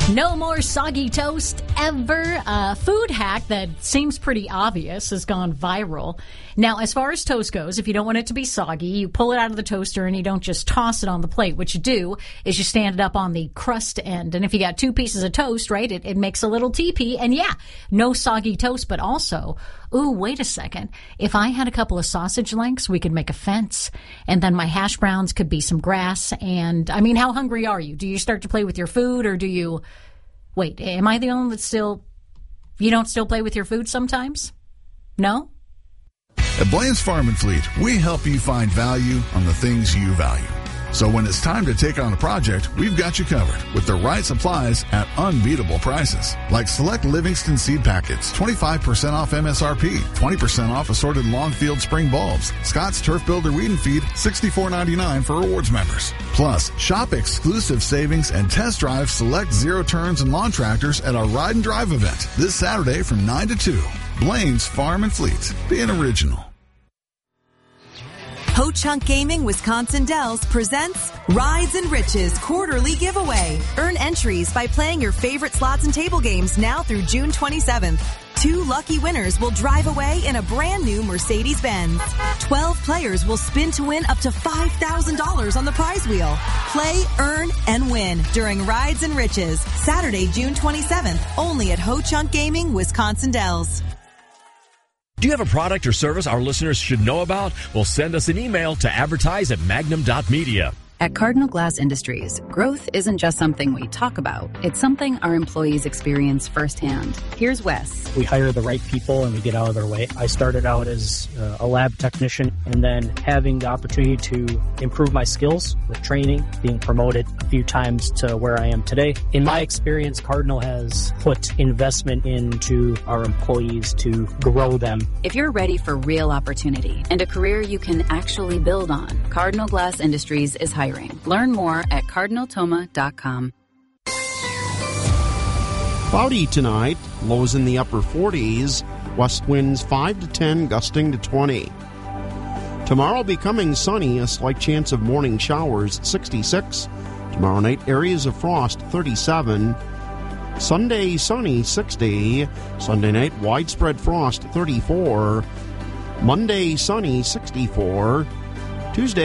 No more soggy toast ever. A food hack that seems pretty obvious has gone viral. Now, as far as toast goes, if you don't want it to be soggy, you pull it out of the toaster and you don't just toss it on the plate. What you do is you stand it up on the crust end. And if you got two pieces of toast, right, it makes a little teepee. And yeah, no soggy toast, but also, ooh, wait a second. If I had a couple of sausage links, we could make a fence. And then my hash browns could be some grass. And, I mean, how hungry are you? Do you start to play with your food, or do you... Wait, am I the only that's you don't still play with your food sometimes? No? At Blaine's Farm and Fleet, we help you find value on the things you value. So when it's time to take on a project, we've got you covered with the right supplies at unbeatable prices. Like select Livingston seed packets, 25% off MSRP, 20% off assorted Longfield spring bulbs. Scott's Turf Builder Weed and Feed, $64.99 for rewards members. Plus, shop exclusive savings and test drive select zero turns and lawn tractors at our Ride and Drive event this Saturday from 9 to 2. Blaine's Farm and Fleet, being original. Ho Chunk Gaming Wisconsin Dells presents Rides and Riches quarterly giveaway. Earn entries by playing your favorite slots and table games now through June 27th. 2 lucky winners will drive away in a brand new Mercedes-Benz. 12 players will spin to win up to $5,000 on the prize wheel. Play, earn, and win during Rides and Riches, Saturday, June 27th, only at Ho Chunk Gaming Wisconsin Dells. Do you have a product or service our listeners should know about? Well, send us an email to advertise@magnum.media. At Cardinal Glass Industries, growth isn't just something we talk about. It's something our employees experience firsthand. Here's Wes. We hire the right people and we get out of their way. I started out as a lab technician, and then having the opportunity to improve my skills with training, being promoted a few times to where I am today. In my experience, Cardinal has put investment into our employees to grow them. If you're ready for real opportunity and a career you can actually build on, Cardinal Glass Industries is hiring. Learn more at cardinaltoma.com. Cloudy tonight, lows in the upper 40s, west winds 5 to 10, gusting to 20. Tomorrow becoming sunny, a slight chance of morning showers, 66. Tomorrow night, areas of frost, 37. Sunday, sunny, 60. Sunday night, widespread frost, 34. Monday, sunny, 64. Tuesday,